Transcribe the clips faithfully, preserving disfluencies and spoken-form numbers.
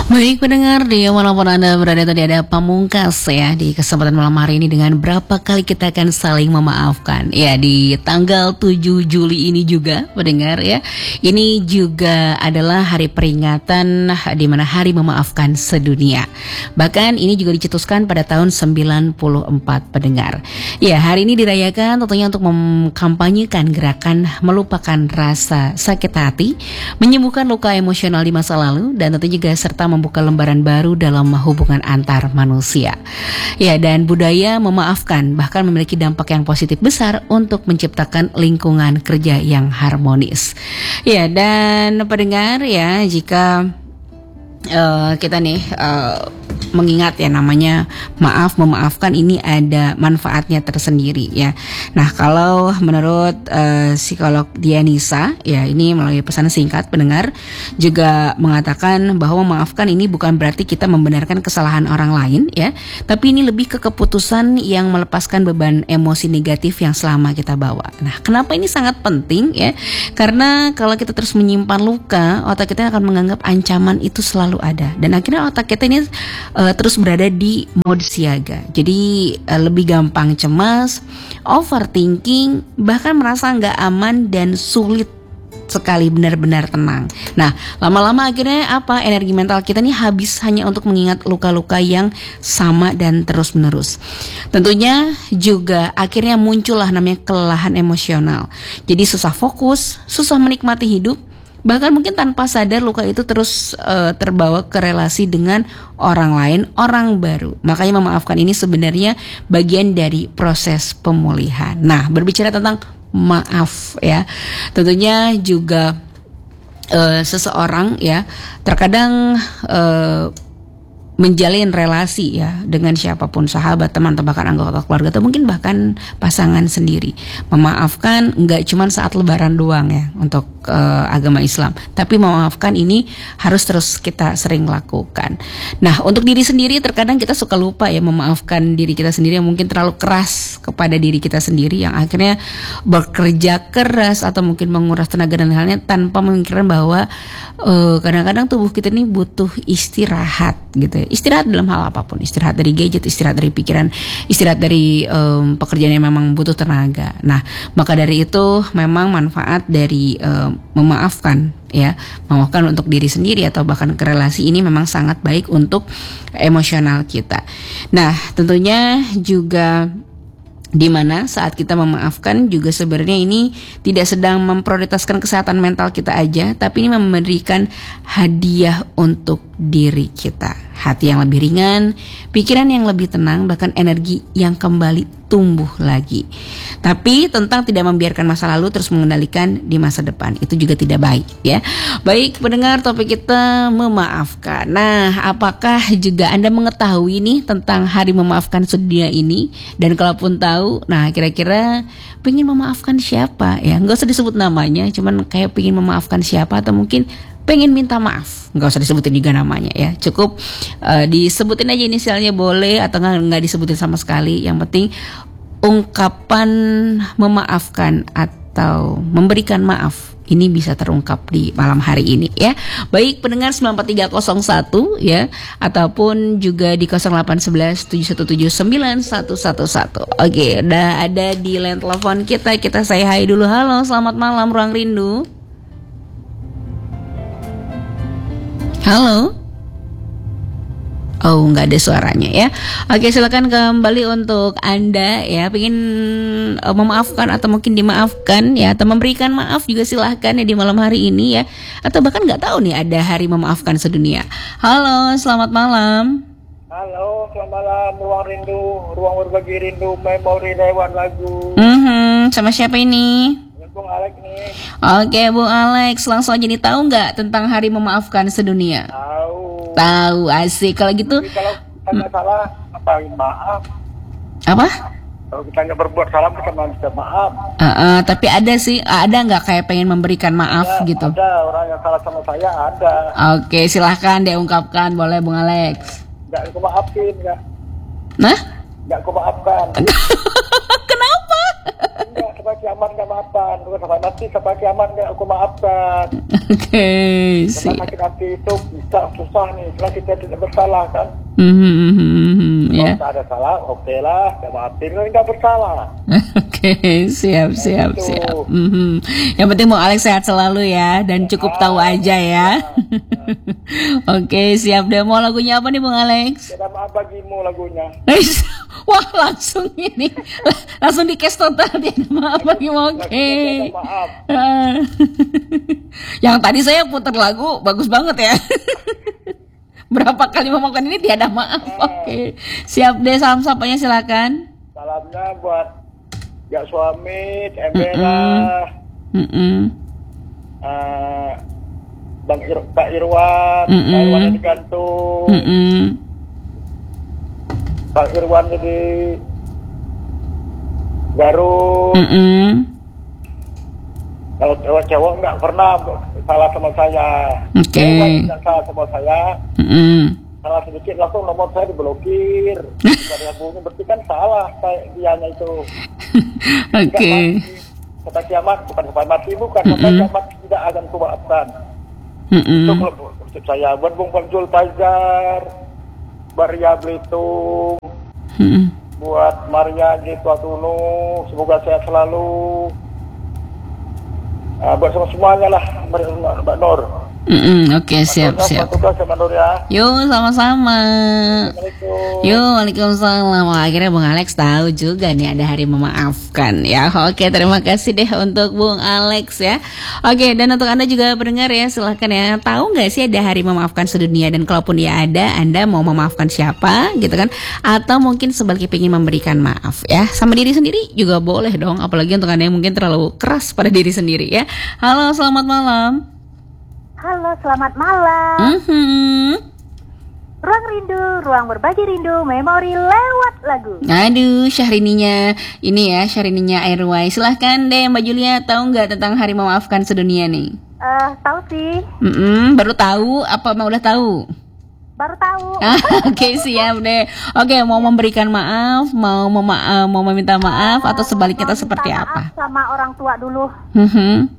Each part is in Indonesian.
Baik pendengar, di walaupun Anda berada tadi ada pamungkas ya di kesempatan malam hari ini dengan berapa kali kita akan saling memaafkan. Ya di tanggal tujuh Juli ini juga pendengar ya. Ini juga adalah hari peringatan di mana hari memaafkan sedunia. Bahkan ini juga dicetuskan pada tahun sembilan puluh empat pendengar. Ya hari ini dirayakan tentunya untuk mengkampanyekan gerakan melupakan rasa sakit hati, menyembuhkan luka emosional di masa lalu dan tentu juga serta membuka lembaran baru dalam hubungan antar manusia. Ya, dan budaya memaafkan bahkan memiliki dampak yang positif besar untuk menciptakan lingkungan kerja yang harmonis. Ya, dan pendengar ya, jika uh, kita nih uh, mengingat ya namanya maaf memaafkan ini ada manfaatnya tersendiri ya. Nah kalau menurut uh, psikolog Dianisa ya ini melalui pesan singkat pendengar juga mengatakan bahwa memaafkan ini bukan berarti kita membenarkan kesalahan orang lain ya, tapi ini lebih ke keputusan yang melepaskan beban emosi negatif yang selama kita bawa. Nah kenapa ini sangat penting ya? Karena kalau kita terus menyimpan luka, otak kita akan menganggap ancaman itu selalu ada dan akhirnya otak kita ini Uh, terus berada di mode siaga. Jadi uh, lebih gampang cemas, overthinking, bahkan merasa nggak aman dan sulit sekali benar-benar tenang. Nah, lama-lama akhirnya apa? Energi mental kita nih habis hanya untuk mengingat luka-luka yang sama dan terus-menerus. Tentunya juga akhirnya muncullah namanya kelelahan emosional. Jadi susah fokus, susah menikmati hidup. Bahkan mungkin tanpa sadar luka itu terus uh, terbawa ke relasi dengan orang lain, orang baru. Makanya memaafkan ini sebenarnya bagian dari proses pemulihan. Nah, berbicara tentang maaf ya, tentunya juga uh, seseorang ya terkadang uh, menjalin relasi ya dengan siapapun, sahabat, teman, atau bahkan anggota keluarga atau mungkin bahkan pasangan sendiri. Memaafkan nggak cuma saat lebaran doang ya untuk uh, agama Islam, tapi memaafkan ini harus terus kita sering lakukan. Nah untuk diri sendiri terkadang kita suka lupa ya memaafkan diri kita sendiri yang mungkin terlalu keras kepada diri kita sendiri yang akhirnya bekerja keras atau mungkin menguras tenaga dan halnya tanpa memikirkan bahwa uh, kadang-kadang tubuh kita ini butuh istirahat gitu ya. Istirahat dalam hal apapun, istirahat dari gadget, istirahat dari pikiran, istirahat dari um, pekerjaan yang memang butuh tenaga. Nah, maka dari itu memang manfaat dari um, memaafkan ya, memaafkan untuk diri sendiri atau bahkan ke relasi ini memang sangat baik untuk emosional kita. Nah, tentunya juga di mana saat kita memaafkan juga sebenarnya ini tidak sedang memprioritaskan kesehatan mental kita aja, tapi ini memberikan hadiah untuk diri kita. Hati yang lebih ringan, pikiran yang lebih tenang, bahkan energi yang kembali tumbuh lagi. Tapi tentang tidak membiarkan masa lalu terus mengendalikan di masa depan, itu juga tidak baik ya. Baik pendengar, topik kita memaafkan. Nah, apakah juga Anda mengetahui nih tentang hari memaafkan sedunia ini? Dan kalaupun tahu, nah kira-kira pengen memaafkan siapa ya? Nggak usah disebut namanya, cuman kayak pengen memaafkan siapa atau mungkin pengen minta maaf, nggak usah disebutin juga namanya ya, cukup uh, disebutin aja inisialnya boleh atau nggak nggak disebutin sama sekali. Yang penting ungkapan memaafkan atau memberikan maaf ini bisa terungkap di malam hari ini ya. Baik pendengar sembilan empat tiga nol satu ya, ataupun juga di nol delapan satu satu tujuh satu tujuh sembilan satu satu satu. Oke, udah ada di line telepon kita. Kita say hi dulu. Halo, selamat malam Ruang Rindu. Halo. Oh, nggak ada suaranya ya. Oke, silakan kembali untuk Anda ya, pengen uh, memaafkan atau mungkin dimaafkan ya, atau memberikan maaf juga silahkan ya di malam hari ini ya, atau bahkan nggak tahu nih ada hari memaafkan sedunia. Halo, selamat malam. Halo, selamat malam Ruang Rindu, ruang berbagi rindu, memori lewat lagu. Mm-hmm. Sama siapa ini? Bung Alex nih. Oke, Bung Alex, langsung aja nih, tahu nggak tentang hari memaafkan sedunia? Tahu. Tahu, asik. Kalau gitu. Jadi kalau kita nggak salah, ngapain maaf? Apa? Kalau kita nggak berbuat salah, kita minta maaf. Uh, uh, tapi ada sih, ada nggak kayak pengen memberikan maaf ada, gitu? Ada, orang yang salah sama saya ada. Oke, silahkan diungkapkan, boleh Bung Alex. Nggak aku maafin, nggak. Nah? Nggak aku maafkan. Kenapa? Enggak, sampai kiamat nggak maafkan. Bukan sampai mati, sampai kiamat nggak aku maafkan. Oke, sih. Karena sakit hati itu bisa susah nih. Setelah kita tidak bersalah kan. Hmm, Kalau ya. tak ada salah, oke lah. Nggak maafin, kan nggak bersalah. Oke, siap, siap, Itu. siap. Mhm. Yang penting mau Alex sehat selalu ya, dan cukup tahu aja ya. Oke, siap deh. Mau lagunya apa nih Bung Alex? Tidak maaf bagimu lagunya. Wah, langsung ini, langsung di case total dia maaf bagi oke. Lagunya tidak maaf. Yang tadi saya putar lagu bagus banget ya. Berapa kali memaafkan ini tiada maaf. Oke, siap deh. Salam sapanya silakan. Salamnya buat ya suami, Embera, Mm-mm. uh, Bang Ir Pak Irwan, Mm-mm. Pak Irwan yang digantung, Mm-mm. Pak Irwan jadi Garut. Mm-mm. Kalau cewek-cewek nggak pernah salah sama saya. Oke. Cewek nggak salah sama saya. Mm-mm. Salah sedikit langsung nomor saya diblokir. Dari bunyi berarti kan salah kayak dianya itu. Oke. Sampai kiamat bukan sampai mati bukan sampai kiamat tidak akan kumaafkan. Mm-mm. Itu kalau maksud saya buat Bung Panjul Fajar, Maria Belitung, Mm-mm. buat Maria Gitu Atunu, semoga sehat selalu. Uh, buat semua semuanya lah Mbak Nur. Mm-mm. Oke, siap, Tugas, siap. tugas sama Nur ya. Yuk, sama-sama. Assalamualaikum. Yuk, waalaikumsalam. Wah, akhirnya Bung Alex tahu juga nih ada hari memaafkan ya. Oke, terima kasih deh untuk Bung Alex ya. Oke, dan untuk Anda juga pendengar ya, silahkan ya. Tahu nggak sih ada hari memaafkan sedunia, dan kalaupun dia ada, Anda mau memaafkan siapa gitu kan? Atau mungkin sebaliknya pengen memberikan maaf ya. Sama diri sendiri juga boleh dong, apalagi untuk Anda yang mungkin terlalu keras pada diri sendiri ya. Halo, selamat malam. Halo, selamat malam. Mhm. Ruang rindu, ruang berbagi rindu, memori lewat lagu. Aduh, Syahrini-nya ini ya, Syahrini-nya Airway. Silahkan deh Mbak Julia, tahu nggak tentang hari memaafkan sedunia nih? Eh, tahu sih, Mm-mm, baru tahu apa mau udah tahu? baru tahu. Ah, Oke, siap deh. Oke, mau memberikan maaf, mau mema- uh, mau meminta maaf, atau sebaliknya Mau atau seperti minta apa? maaf sama orang tua dulu. Mhm.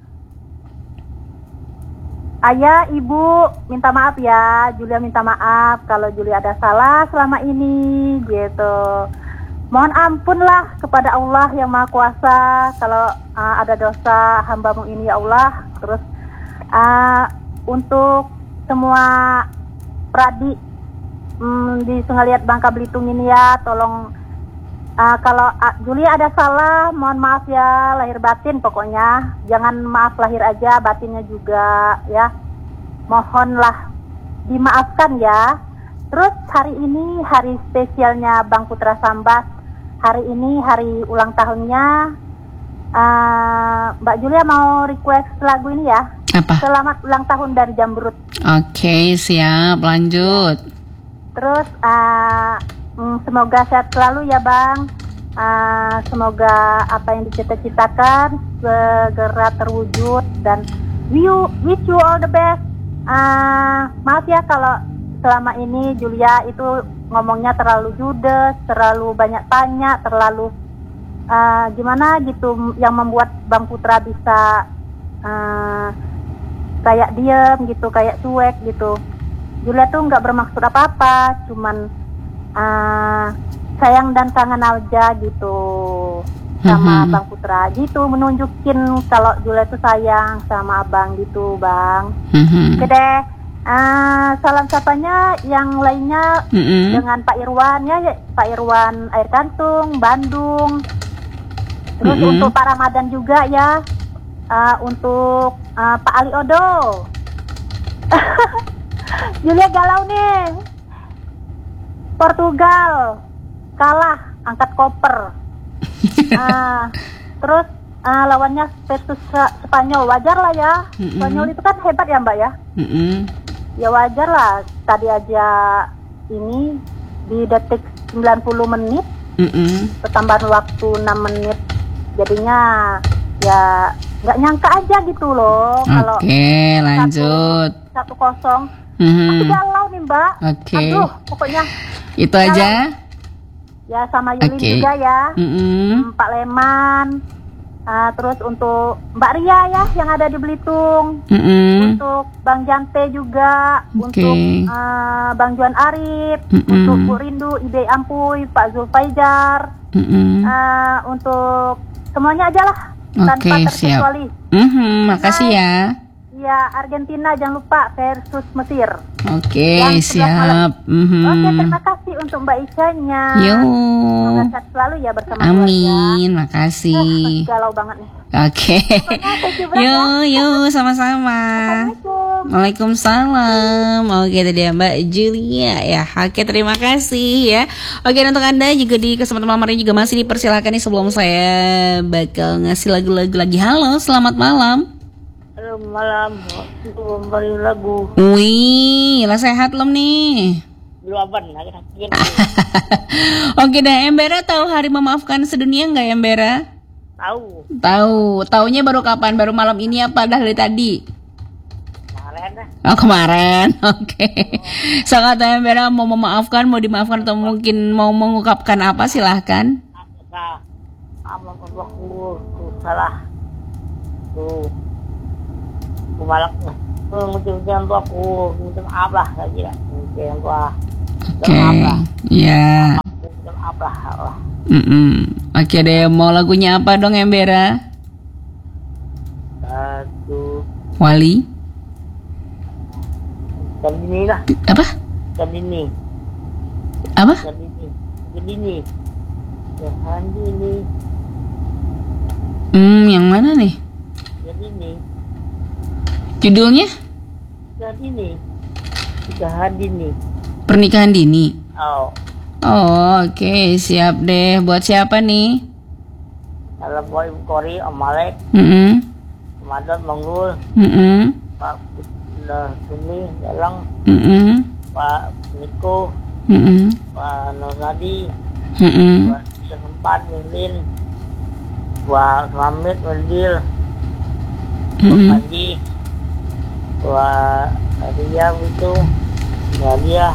Ayah, ibu, minta maaf ya. Julia minta maaf kalau Julia ada salah selama ini, gitu. Mohon ampun lah kepada Allah yang Maha Kuasa kalau uh, ada dosa hambamu ini ya Allah. Terus uh, untuk semua pradi mm, di Sungai Liat Bangka Belitung ini ya, tolong uh, kalau uh, Julia ada salah, mohon maaf ya lahir batin pokoknya. Jangan maaf lahir aja, batinnya juga ya. Mohonlah dimaafkan ya. Terus hari ini hari spesialnya Bang Putra Sambas. Hari ini hari ulang tahunnya. Uh, Mbak Julia mau request lagu ini ya. Apa? Selamat ulang tahun dari Jambrut. Oke, siap. Lanjut. Terus uh, mm, semoga sehat selalu ya Bang. Uh, semoga apa yang dicita-citakan segera terwujud, dan we you, wish you all the best. Uh, maaf ya kalau selama ini Julia itu ngomongnya terlalu judes, terlalu banyak tanya, terlalu uh, gimana gitu, yang membuat Bang Putra bisa uh, kayak diem gitu, kayak cuek gitu. Julia tuh nggak bermaksud apa-apa, cuman uh, sayang dan kangen aja gitu sama Mhm. Bang Putra gitu, menunjukin kalau Julia tuh sayang sama abang gitu Bang. Mhm. Oke deh, uh, salam sapanya yang lainnya Mhm. dengan Pak Irwan ya, Pak Irwan Air Kantung, Bandung. Terus Mhm. untuk Pak Ramadan juga ya, uh, untuk uh, Pak Ali Odo. Julia galau nih. Portugal kalah, angkat koper. uh, terus uh, lawannya versus Spanyol, wajar lah ya. Mhm. Spanyol itu kan hebat ya Mbak ya. Mhm. Ya wajar lah, tadi aja ini di detik sembilan puluh menit, Mhm. pertambahan waktu enam menit, jadinya ya nggak nyangka aja gitu loh kalau Oke, lanjut. satu kosong. Aku Mhm. galau nih Mbak. Oke. Aduh, pokoknya Itu aja. Ya sama Yulin Oke. juga ya. Mm-mm. Hmm, Pak Leman. Ah, terus untuk Mbak Ria ya yang ada di Belitung. Mm-mm. Untuk Bang Jante juga. Oke. Untuk ah, Bang Juan Arif. Mm-mm. Untuk Bu Rindu, Ide Ampuy, Pak Zulfaijar. Mm-mm. Ah, untuk semuanya aja lah. Oke, Tanpa siap. terkecuali. Mhm, makasih ya. Ya, Argentina jangan lupa versus Mesir. Oke, Yang sebelas malam. siap. Mhm. Oke, terima kasih untuk Mbak Isyanya. Yo. Semoga sehat selalu ya bersama keluarga. Amin, Ah, makasih. galau banget nih. Oke. Thank you banget Yo, ya. yo, sama-sama. Assalamualaikum. Waalaikumsalam. Oke, tadi ya Mbak Julia ya. Oke, terima kasih ya. Oke, dan untuk Anda juga di kesempatan malam hari ini juga masih dipersilakan nih sebelum saya bakal ngasih lagu-lagu lagi. Halo, selamat malam. Halo, malam. Belum beri lagu. Wih, lah sehat belum nih? Belum aban. Akhir-akhir. Oke dah, Embera tahu hari memaafkan sedunia nggak Embera? Tahu. Tahu. Taunya baru kapan? Baru malam ini apa dah dari tadi? Kemarin dah. Oh kemarin, oke. So kata Embera mau memaafkan, mau dimaafkan atau mungkin mau mengungkapkan apa silahkan. Nah, amal aku salah. Tuh. Aku malak. Mungkin-mungkin tuh aku minta maaf lah lagi lah. Mungkin gua Oke, ya. minta maaf lah. Allah. Mm-mm. Oke deh, mau lagunya apa dong Embera? Satu. Wali? Dan ini lah. Apa? Dan ini. Apa? Dan ini. Dan ini. Dan ini. Hmm, yang mana nih? Dan ini. Judulnya? Dan ini. Dan ini. Pernikahan Dini. Oh. Oh, oke, siap deh. Buat siapa nih? Kalau boy Kori, Om Malek, Mm-mm. Madot, Manggul, Mm-mm. Pak Suni, Dalang, Mm-mm. Pak Niko, Mm-mm. Pak Nonadi, Mm-mm. Pak Sesempat, Milin, Pak Mamit, Mendil, Pak Mm-mm. Panji, Pak Adia itu, Nadia,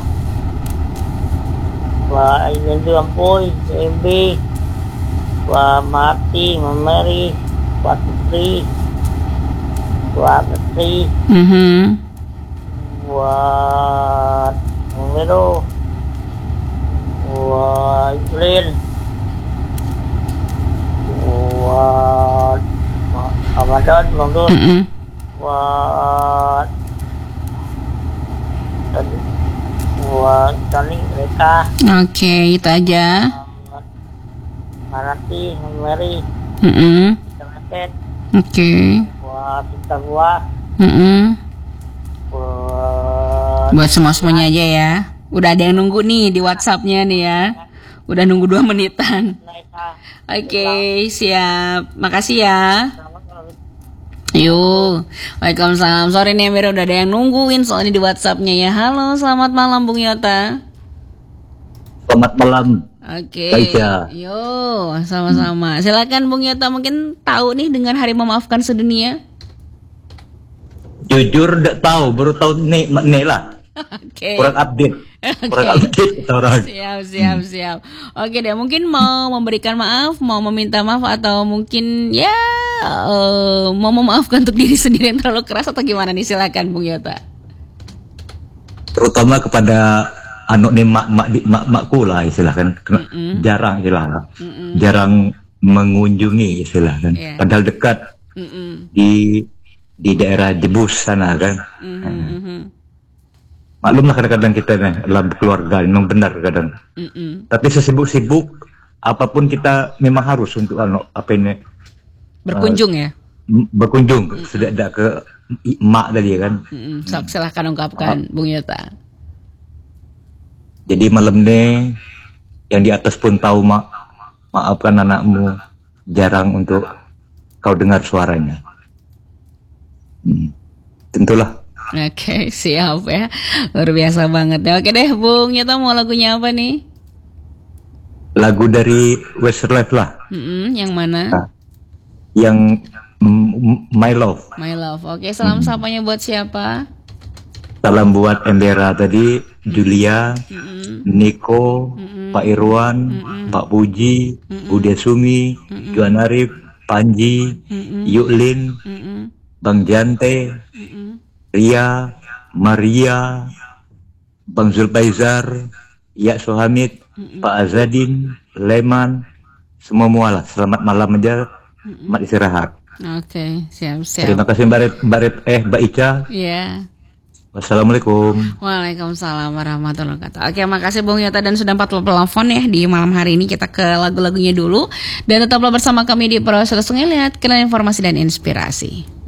Pak Inendu Ampoy, M B, Pak Marti, Mameri, Pak Putri, Pak Putri, Mhm. buat Mero, buat Ibrahim, buat Ramadan, Manggul, Mm-mm. buat buat Tony mereka, Oke, itu aja. buat Marati, Mary, Mm-mm. Temetet, Oke. buat kita gua, Mm-mm. buat Buat semua-semuanya aja ya. Udah ada yang nunggu nih di WhatsApp-nya nih ya. Udah nunggu dua menitan. Naika. Oke, siap. Makasih ya. Selamat malam. Yuk, Waalaikumsalam. Sorry nih Embera udah ada yang nungguin soalnya di WhatsApp-nya ya. Halo, selamat malam Bung Yota. Selamat malam. Oke. Aisyah. Yo, sama-sama. Silakan Bung Yota mungkin tahu nih dengan hari memaafkan sedunia. Jujur tidak tahu, baru tahu nih nih lah. Oke. Kurang update. Kurang Oke. update kita orang. Siap, siap, siap. Oke deh, mungkin mau memberikan maaf, mau meminta maaf atau mungkin ya eh, mau memaafkan untuk diri sendiri yang terlalu keras atau gimana nih? Silakan Bung Yota. Terutama kepada anak nih mak mak di- mak makku lah istilahkan. Kena- Jarang istilah. Jarang mengunjungi istilahkan. Iya. Padahal dekat Mm-mm. di di daerah Jebus sana kan. Mhm, mhm. Maklumlah kadang-kadang kita nih dalam keluarga memang benar kadang. Mm-mm. Tapi sesibuk-sibuk apapun kita memang harus untuk anu, apa ini Berkunjung ya. m- berkunjung sudah ada ke i- emak tadi ya kan. Mm-mm. Sok, silahkan ungkapkan Bung Yota. Jadi malam ini yang di atas pun tahu mak maafkan anakmu jarang untuk kau dengar suaranya. Hmm. Tentulah Oke, siap ya. Luar biasa banget ya. Oke deh, Bung Yota mau lagunya apa nih? lagu dari Westlife lah Mm-mm, yang mana? Nah, yang mm, My Love. My Love. Oke, salam sapanya buat siapa? Salam buat Embera tadi, Julia, Mm-mm. Niko, Mm-mm. Pak Irwan, Mm-mm. Pak Puji, Mm-mm. Bude Sumi, Mm-mm. Juan Arif, Panji, Mm-mm. Yuklin, Mm-mm. Bang Jante, Mm-mm. Ria, Maria, Bang Zulbaizar, Ya Sohamid, Pak Azadin, Leman, semua mualah. Selamat malam aja, mat istirahat. Oke, Terima siap-siap. kasih Mbak Ret, Mbak Ret, eh Mbak Ica. Ya. Wassalamualaikum. Waalaikumsalam warahmatullahi wabarakatuh. Oke, makasih Bung Yota dan sudah empat puluh telepon ya di malam hari ini. Kita ke lagu-lagunya dulu dan tetaplah bersama kami di Pro Sungai Lihat, kenal informasi dan inspirasi.